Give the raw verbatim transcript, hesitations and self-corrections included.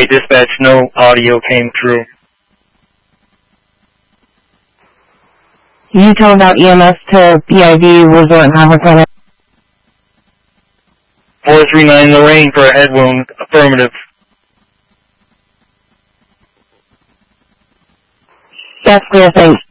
dispatch, no audio came through. You told out E M S to P I V Resort Harbor Clinic. four three nine Lorraine for a head wound. Affirmative. That's clear, thanks.